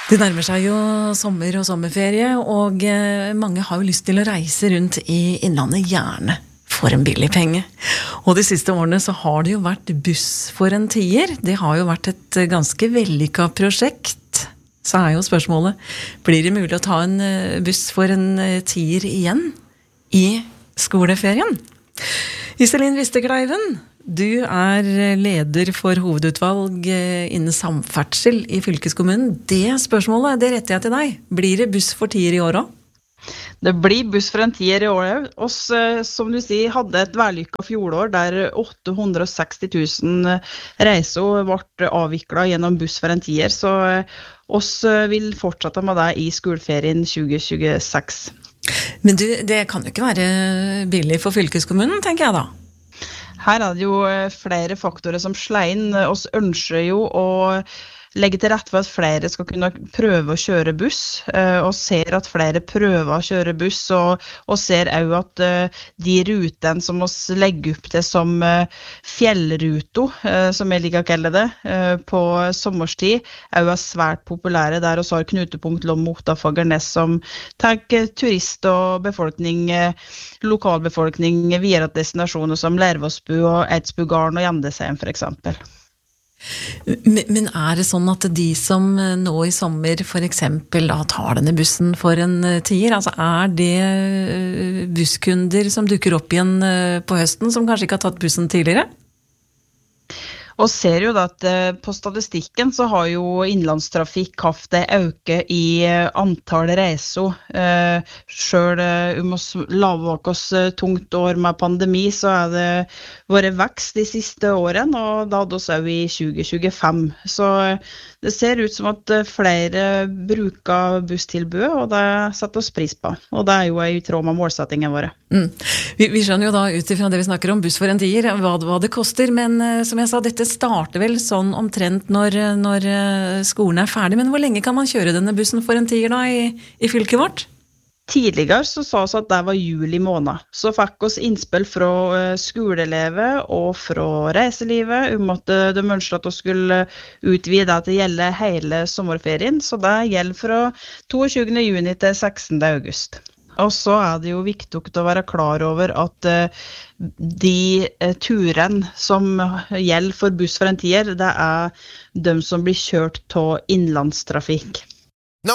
Det nærmer seg jo sommer og sommerferie, og mange har jo lyst til å reise rundt i innlandet, gjerne for en billig penge. Og de siste årene så har det jo vært buss for en tier. Det har jo vært et ganske vellykket prosjekt. Så er jo spørsmålet, blir det mulig å ta en buss for en tier igjen i skoleferien? Iselin Vistekleiven, du er leder for hovedutvalg innen samferdsel i fylkeskommunen. Det spørsmålet, det retter jeg til deg. Blir det buss for tier i år også? Det blir buss for en tier i år. Oss, som du sier, hadde et vellykket fjolår der 860 000 reiser ble avviklet gjennom buss for en tier. Så oss vil fortsette med det i skoleferien 2026. Men du, det kan jo ikke være billig for fylkeskommunen, tenker jeg da. Her er det jo flere faktorer som slår inn. Oss ønsker jo å legge til rette for at flere skal kunne prøve å kjøre buss, og ser at flere prøver å kjøre buss, og ser også at de rutene som oss legger opp til som fjellruto, som jeg liker å kalle det, på sommerstid, også er svært populære der oss har knutepunkt Lomma-Otta Fagernes som tar turist og befolkning, lokalbefolkning videre til destinasjoner som Lervåsbu og Eidsbugarden og Gjandesheim for eksempel. Men er det sånn at de som nå i sommer for eksempel da tar denne bussen for en tier, altså er det busskunder som dukker opp igjen på høsten som kanskje ikke har tatt bussen tidligere? Og ser jo da at på statistikken så har jo innlandstrafikk haft det øke i antall reiser. Selv oss lavvåk oss tungt år med pandemi, så er det vært vekst de siste årene, og da hadde oss også i 2025. Så det ser ut som at flere bruker busstilbudet, og det setter oss pris på. Og det er jo i tråd med målsettingen våre. Vi skjønner jo da ut ifra det vi snakker om buss for en tier, hva det koster, men som jeg sa, dette starter vel sånn omtrent når skolen er ferdig, men hvor lenge kan man kjøre denne bussen for en tier da i fylket vårt? Tidligere så sa oss at det var juli måned. Så fikk oss innspill fra skoleelever og fra reiselivet om at de ønsket at vi skulle utvide det til å gjelde hele sommerferien, så det gjelder fra 22. juni til 16. august. Og så er det jo viktig å være klar over at de turene som gjelder for buss for en tier, det er de som blir kjørt av innlandstrafikk.